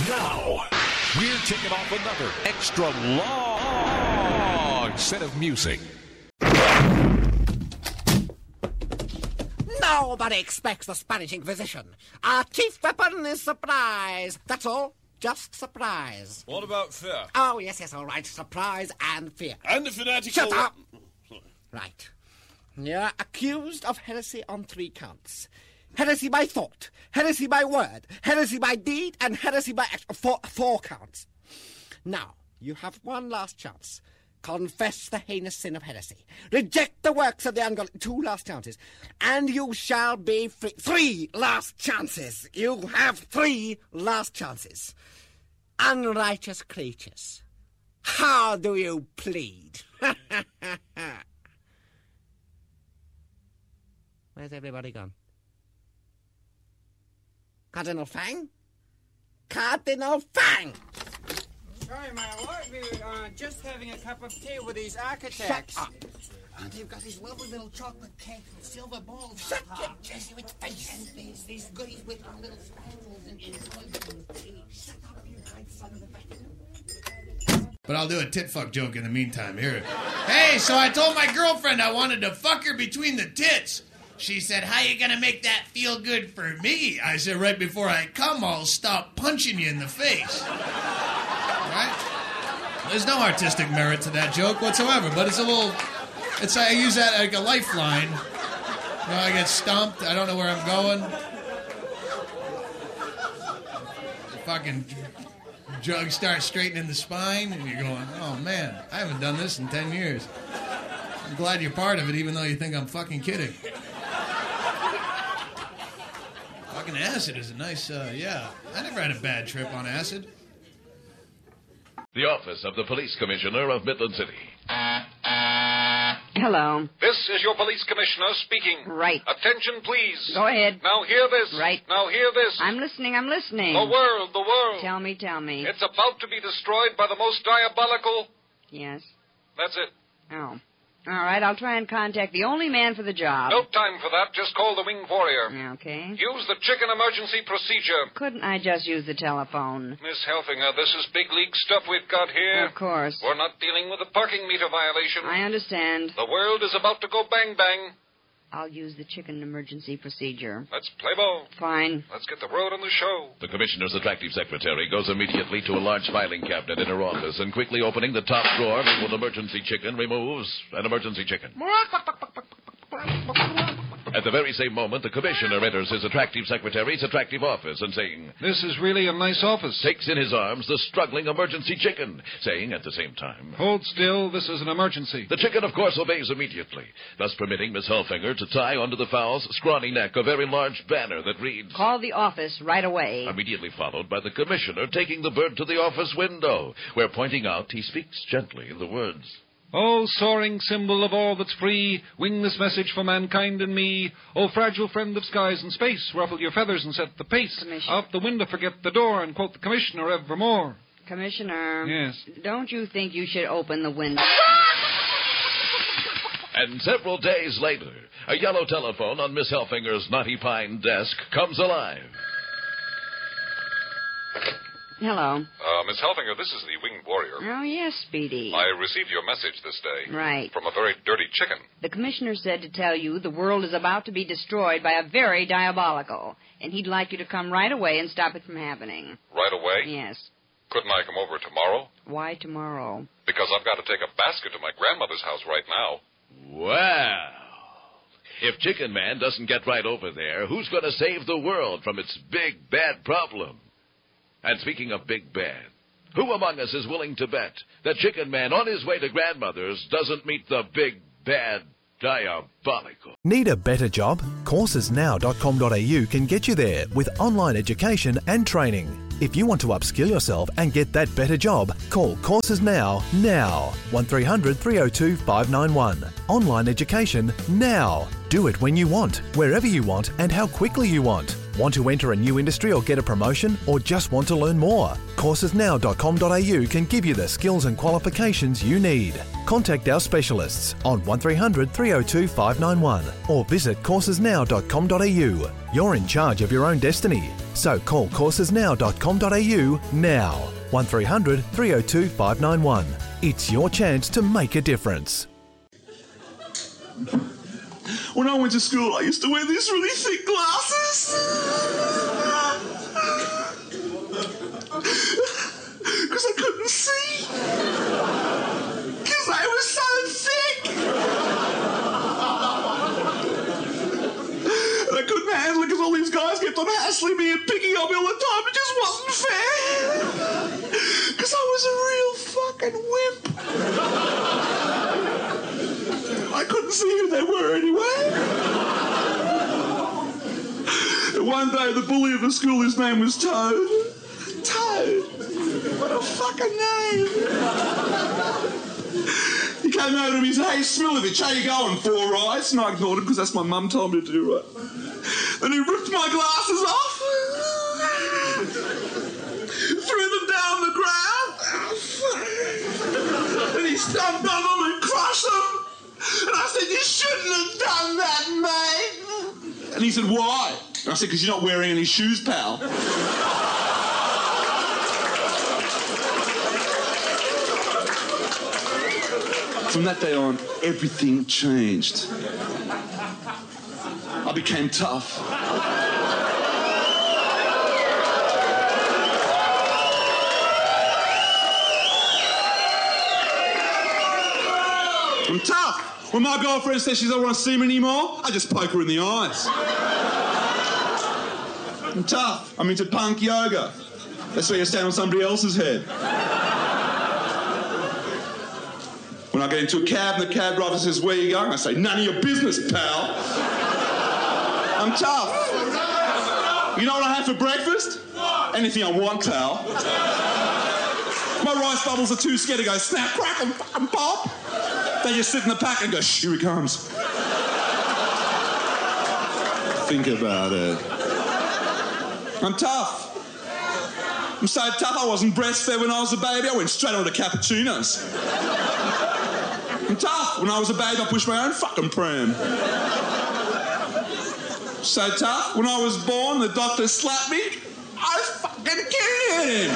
Now, we're kicking off another extra long set of music. Nobody expects the Spanish Inquisition. Our chief weapon is surprise. That's all. Just surprise. What about fear? Oh, yes, all right. Surprise and fear. And the fanatical... Shut up! Right. You're accused of heresy on 3 counts. Heresy by thought, heresy by word, heresy by deed, and heresy by act. 4 counts. Now, you have one last chance. Confess the heinous sin of heresy. Reject the works of the ungodly. 2 last chances. And you shall be free. 3 last chances. You have 3 last chances. Unrighteous creatures. How do you plead? Where's everybody gone? Cardinal Fang? Cardinal Fang! Sorry, my lord, we were just having a cup of tea with these architects. Shut up! And they've got these lovely little chocolate cake with silver balls. Shut your Jesuit face! And these goodies with little spangles and shut up, you right son of a bitch. But I'll do a tit-fuck joke in the meantime. Here. Hey, so I told my girlfriend I wanted to fuck her between the tits. She said, how you gonna make that feel good for me? I said, right before I come, I'll stop punching you in the face. Right? There's no artistic merit to that joke whatsoever, but it's a little... I use that like a lifeline. You know, I get stumped, I don't know where I'm going. The fucking drug starts straightening the spine, and you're going, oh man, I haven't done this in 10 years. I'm glad you're part of it, even though you think I'm fucking kidding. Fucking acid is a nice, yeah. I never had a bad trip on acid. The office of the Police Commissioner of Midland City. Hello. This is your police commissioner speaking. Right. Attention, please. Go ahead. Now hear this. Right. Now hear this. I'm listening. The world. Tell me. It's about to be destroyed by the most diabolical... Yes. That's it. Oh. All right, I'll try and contact the only man for the job. No time for that. Just call the winged warrior. Okay. Use the chicken emergency procedure. Couldn't I just use the telephone? Miss Helfinger, this is big league stuff we've got here. Of course. We're not dealing with a parking meter violation. I understand. The world is about to go bang-bang. I'll use the chicken emergency procedure. Let's play ball. Fine. Let's get the word on the show. The commissioner's attractive secretary goes immediately to a large filing cabinet in her office and quickly opening the top drawer with an emergency chicken removes an emergency chicken. At the very same moment, the commissioner enters his attractive secretary's attractive office and saying, "This is really a nice office." Takes in his arms the struggling emergency chicken, saying at the same time, "Hold still, this is an emergency." The chicken, of course, obeys immediately, thus permitting Miss Helfinger to tie onto the fowl's scrawny neck a very large banner that reads, "Call the office right away." Immediately followed by the commissioner taking the bird to the office window, where, pointing out, he speaks gently the words, "Oh, soaring symbol of all that's free, wing this message for mankind and me. Oh, fragile friend of skies and space, ruffle your feathers and set the pace. Out the window forget the door, and quote the commissioner evermore." Commissioner. Yes? Don't you think you should open the window? And several days later, a yellow telephone on Miss Helfinger's knotty pine desk comes alive. Hello. Miss Helfinger, this is the winged warrior. Oh, yes, Speedy. I received your message this day. Right. From a very dirty chicken. The commissioner said to tell you the world is about to be destroyed by a very diabolical, and he'd like you to come right away and stop it from happening. Right away? Yes. Couldn't I come over tomorrow? Why tomorrow? Because I've got to take a basket to my grandmother's house right now. Well, if Chicken Man doesn't get right over there, who's going to save the world from its big, bad problem? And speaking of big bad, who among us is willing to bet that Chicken Man on his way to grandmother's doesn't meet the big, bad, diabolical? Need a better job? Coursesnow.com.au can get you there with online education and training. If you want to upskill yourself and get that better job, call Courses Now. 1300 302 591. Online education now. Do it when you want, wherever you want, and how quickly you want. Want to enter a new industry or get a promotion, or just want to learn more? Coursesnow.com.au can give you the skills and qualifications you need. Contact our specialists on 1300 302 591 or visit coursesnow.com.au. You're in charge of your own destiny. So call coursesnow.com.au now. 1300 302 591. It's your chance to make a difference. When I went to school, I used to wear these really thick glasses. Because I couldn't see. Because they were so thick. And I couldn't handle it because all these guys kept on hassling me and picking on me all the time. It just wasn't fair. Because I was a real fucking wimp. I couldn't see who they were anyway. And one day, the bully of the school, his name was Toad. Toad. What a fucking name. He came over to me and said, "Hey, Smilovich, how you going? 4 rides?" And I ignored him because that's my mum told me to do, right? Then he ripped my glasses off, threw them down the ground, and he stomped on them and crushed them. And I said, "You shouldn't have done that, mate." And he said, "Why?" And I said, "Because you're not wearing any shoes, pal." From that day on, everything changed. I became tough. I'm tough. When my girlfriend says she doesn't want to see me anymore, I just poke her in the eyes. I'm tough. I'm into punk yoga. That's where you stand on somebody else's head. When I get into a cab and the cab driver says, "Where are you going?" I say, "None of your business, pal." I'm tough. You know what I have for breakfast? Anything I want, pal. My rice bubbles are too scared to go snap, crackle, fucking pop. They just sit in the pack and go, "Shh, here he comes." Think about it. I'm tough. I'm so tough I wasn't breastfed when I was a baby. I went straight on to cappuccinos. I'm tough. When I was a baby, I pushed my own fucking pram. So tough. When I was born, the doctor slapped me. I fucking killed him.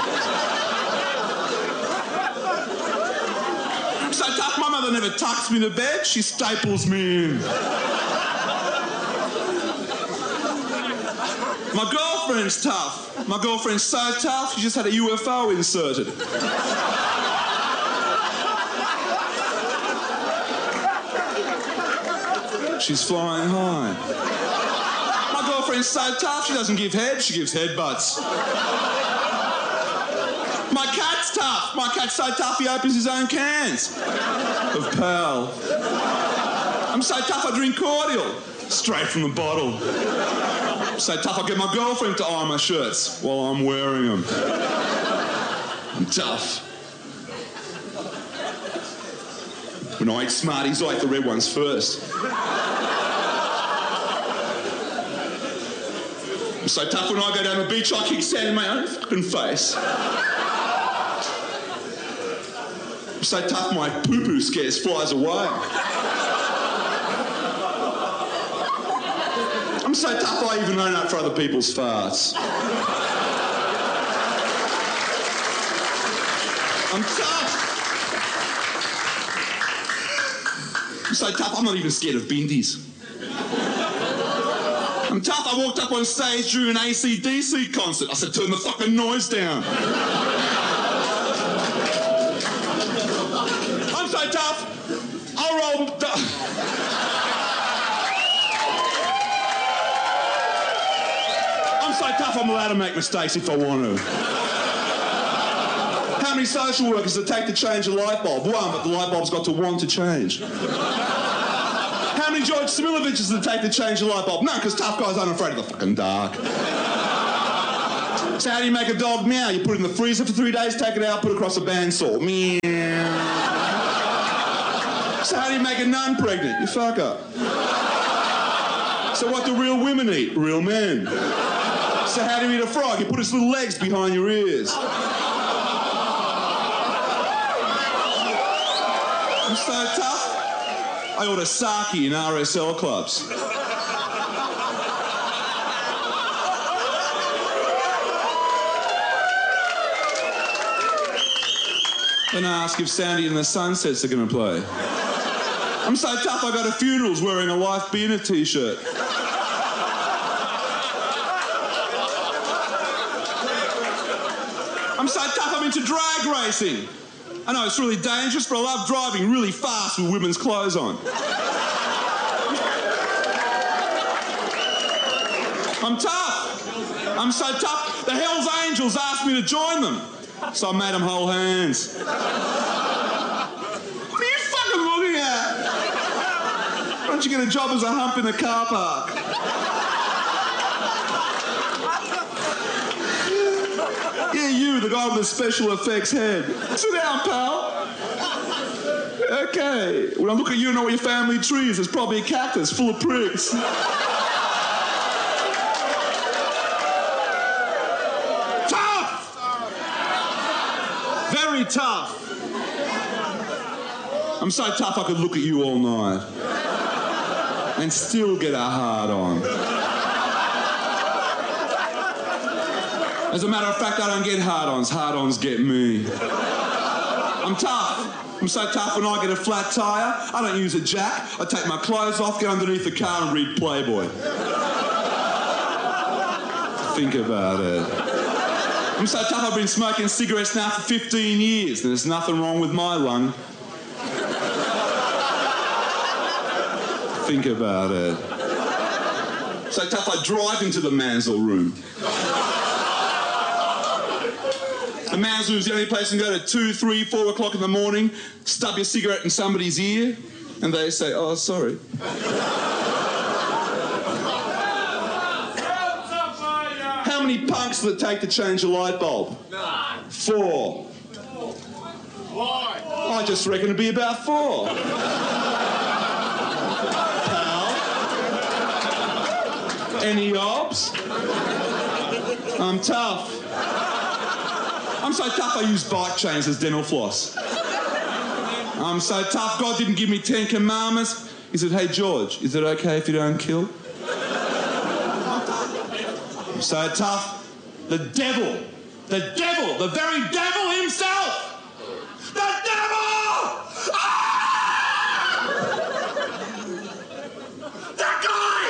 I'm so tough. My mother never tucks me to bed. She staples me in. My girlfriend's tough. My girlfriend's so tough, she just had a UFO inserted. She's flying high. My girlfriend's so tough, she doesn't give head, she gives headbutts. My cat's tough. My cat's so tough he opens his own cans of Pal. I'm so tough I drink cordial straight from the bottle. I'm so tough I get my girlfriend to iron my shirts while I'm wearing them. I'm tough. When I eat Smarties, I eat the red ones first. I'm so tough when I go down the beach, I kick sand in my own fucking face. I'm so tough my poo-poo scares flies away. I'm so tough I even own up for other people's farts. I'm tough. I'm so tough I'm not even scared of bindies. I'm tough. I walked up on stage during an AC/DC concert. I said, "Turn the fucking noise down." I'm so tough. I'll roll. I'm so tough I'm allowed to make mistakes if I want to. How many social workers does it take to change a light bulb? One, but the light bulb's got to want to change. How many George Smiloviches does it take to change a light bulb? None, because tough guys aren't afraid of the fucking dark. So how do you make a dog meow? You put it in the freezer for 3 days, take it out, put it across a bandsaw. Meow. So how do you make a nun pregnant? You fuck up. So what do real women eat? Real men. So how do you eat a frog? You put its little legs behind your ears. I'm so tough. I order sake in RSL clubs. Then I ask if Sandy and the Sunsets are going to play. I'm so tough I go to funerals wearing a Life Be In It t-shirt. I'm so tough I'm into drag racing. I know it's really dangerous, but I love driving really fast with women's clothes on. I'm tough. I'm so tough. The Hells Angels asked me to join them. So I made them hold hands. What are you fucking looking at? Why don't you get a job as a hump in a car park? Yeah, you, the guy with the special effects head. Sit down, pal. Okay. When I look at you and know what your family tree is, it's probably a cactus full of pricks. Tough! Very tough. I'm so tough I could look at you all night and still get a hard on. As a matter of fact, I don't get hard-ons. Hard-ons get me. I'm tough. I'm so tough when I get a flat tyre, I don't use a jack. I take my clothes off, get underneath the car and read Playboy. Think about it. I'm so tough I've been smoking cigarettes now for 15 years and there's nothing wrong with my lung. Think about it. So tough I drive into the Mansell room. The Mansell is the only place you can go to 2, 3, 4 o'clock in the morning, stub your cigarette in somebody's ear, and they say, oh, sorry. How many punks does it take to change a light bulb? 4. Why? I just reckon it'd be about 4. Pal? Any obs? I'm tough. I'm so tough I use bike chains as dental floss. I'm so tough God didn't give me 10 commandments. He said, hey George, is it okay if you don't kill? I'm so tough. The devil, the very devil himself! The devil! Ah! That guy!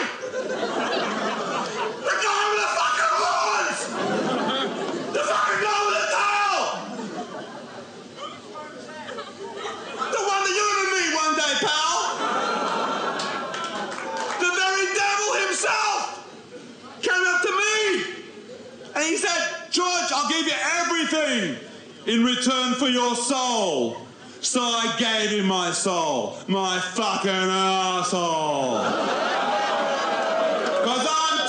The guy with the fucking horns! The fucking guy with the tail! The one that you're gonna meet one day, pal! The very devil himself came up to me and he said, George, I'll give you everything in return for your soul. So I gave him my soul, my fucking asshole. Because I'm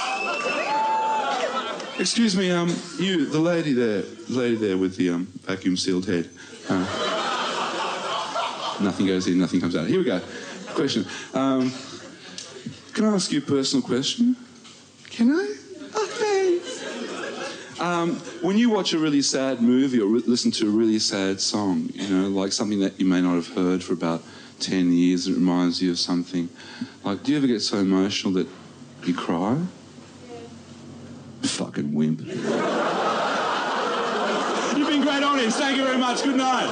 tough! Excuse me, you, the lady there with the vacuum sealed head. Nothing goes in, nothing comes out. Here we go. Question. Can I ask you a personal question? Can I? Okay. When you watch a really sad movie or listen to a really sad song, you know, like something that you may not have heard for about 10 years, it reminds you of something. Like, do you ever get so emotional that you cry? Fucking wimp. You've been great audience. Thank you very much. Good night.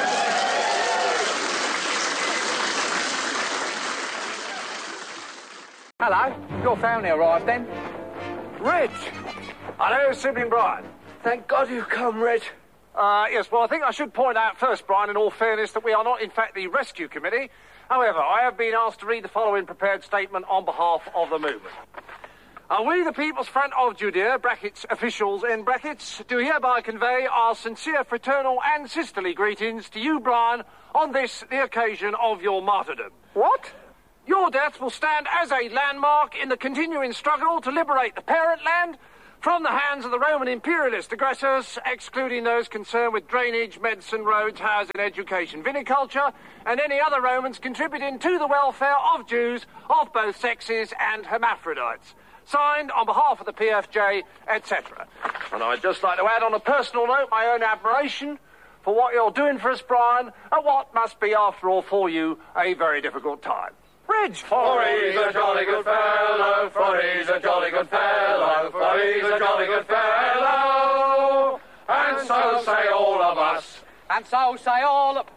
Hello, your family arrived then? Reg! Hello, sibling Brian. Thank God you've come, Reg. Yes, well, I think I should point out first, Brian, in all fairness, that we are not, in fact, the rescue committee. However, I have been asked to read the following prepared statement on behalf of the movement. We, the People's Front of Judea, brackets, officials, end brackets, do hereby convey our sincere fraternal and sisterly greetings to you, Brian, on this, the occasion of your martyrdom. What? Your death will stand as a landmark in the continuing struggle to liberate the parent land from the hands of the Roman imperialist aggressors, excluding those concerned with drainage, medicine, roads, housing, education, viniculture, and any other Romans contributing to the welfare of Jews of both sexes and hermaphrodites. Signed on behalf of the PFJ, etc. And I'd just like to add on a personal note my own admiration for what you're doing for us, Brian, at what must be, after all, for you, a very difficult time. Reg! For he's a jolly good fellow, for he's a jolly good fellow, for he's a jolly good fellow, and so say all of us, And so say all the...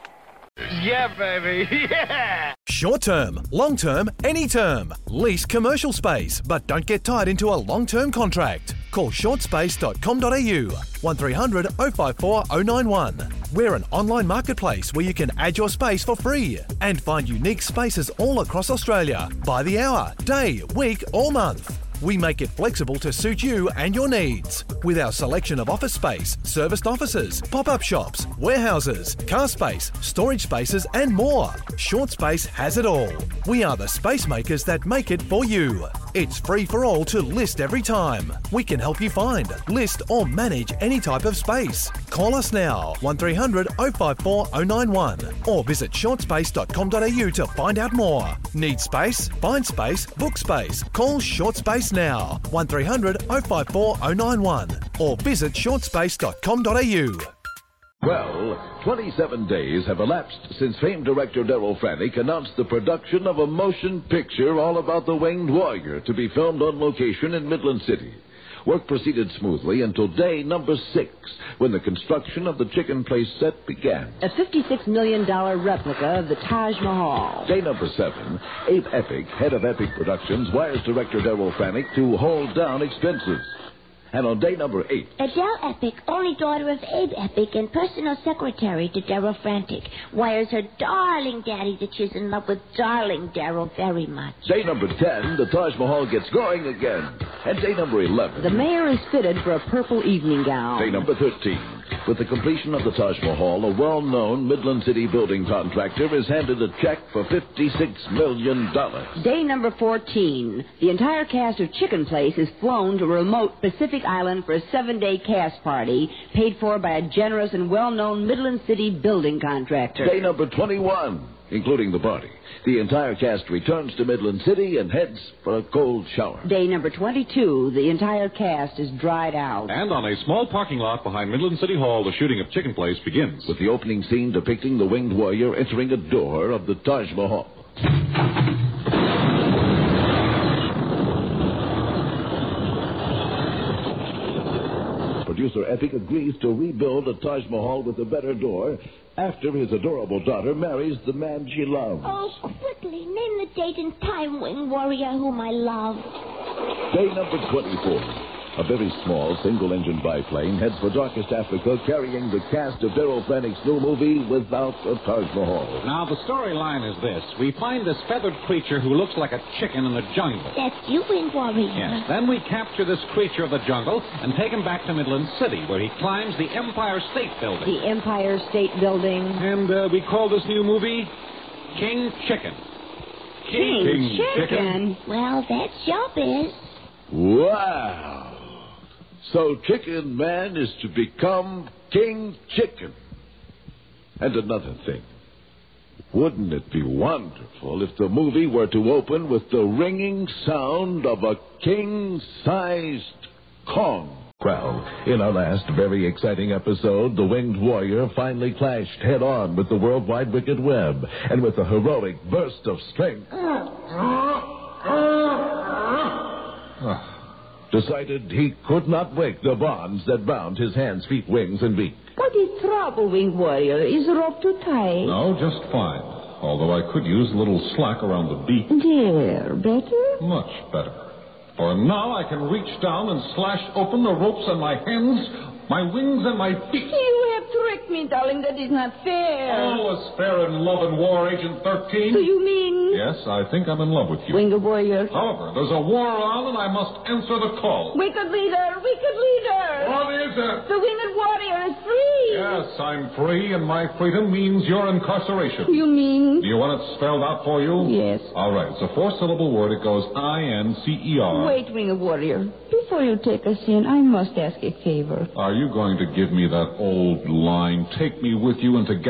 Yeah, baby, yeah! Short term, long term, any term. Lease commercial space, but don't get tied into a long-term contract. Call shortspace.com.au 1300 054 091. We're an online marketplace where you can add your space for free and find unique spaces all across Australia by the hour, day, week or month. We make it flexible to suit you and your needs. With our selection of office space, serviced offices, pop-up shops, warehouses, car space, storage spaces and more. Short Space has it all. We are the space makers that make it for you. It's free for all to list every time. We can help you find, list or manage any type of space. Call us now, 1300 054 091 or visit shortspace.com.au to find out more. Need space? Find space, book space. Call Short Space now, 1300 054 091 or visit shortspace.com.au. Well, 27 days have elapsed since famed director Darryl Frannick announced the production of a motion picture all about the Winged Warrior to be filmed on location in Midland City. Work proceeded smoothly until day number 6, when the construction of the Chicken Place set began. A $56 million replica of the Taj Mahal. Day number 7, Abe Epic, head of Epic Productions, wires director Darryl Frannick to hold down expenses. And on day number 8... Adele Epic, only daughter of Abe Epic and personal secretary to Darryl Frannick, wires her darling daddy that she's in love with darling Darryl very much. Day number 10, the Taj Mahal gets going again. And day number 11... The mayor is fitted for a purple evening gown. Day number 13... With the completion of the Taj Mahal, a well-known Midland City building contractor is handed a check for $56 million. Day number 14. The entire cast of Chicken Place is flown to a remote Pacific island for a 7-day cast party, paid for by a generous and well-known Midland City building contractor. Day number 21, including the party. The entire cast returns to Midland City and heads for a cold shower. Day number 22, the entire cast is dried out. And on a small parking lot behind Midland City Hall, the shooting of Chicken Place begins. With the opening scene depicting the Winged Warrior entering a door of the Taj Mahal. Producer Epic agrees to rebuild a Taj Mahal with a better door after his adorable daughter marries the man she loves. Oh, quickly, name the date and time, Winged Warrior, whom I love. Day number 24. A very small single-engine biplane heads for darkest Africa, carrying the cast of Darryl Frannick's new movie, Without a Taj Mahal. Now, the storyline is this. We find this feathered creature who looks like a chicken in the jungle. That's you, Winged Warrior. Yes. Then we capture this creature of the jungle and take him back to Midland City, where he climbs the Empire State Building. The Empire State Building. And we call this new movie King Chicken. King Chicken? Well, that's your biz. Wow. So Chicken Man is to become King Chicken. And another thing. Wouldn't it be wonderful if the movie were to open with the ringing sound of a king-sized Kong? Well, in our last very exciting episode, the Winged Warrior finally clashed head-on with the Worldwide Wicked Web, and with a heroic burst of strength, decided he could not break the bonds that bound his hands, feet, wings, and beak. What is trouble, Winged Warrior? Is the rope too tight? No, just fine. Although I could use a little slack around the beak. There, better? Much better. For now I can reach down and slash open the ropes on my hands, my wings, and my feet. You have tricked me, darling. That is not fair. All is fair in love and war, Agent 13. Do you mean? Yes, I think I'm in love with you. Winged Warrior. However, there's a war on, and I must answer the call. Wicked leader! Wicked leader! What is it? The Winged Warrior is free! Yes, I'm free, and my freedom means your incarceration. You mean? Do you want it spelled out for you? Yes. All right, it's a 4-syllable word. It goes I-N-C-E-R. Wait, Winged Warrior. Before you take us in, I must ask a favor. Are you going to give me that old line, take me with you and together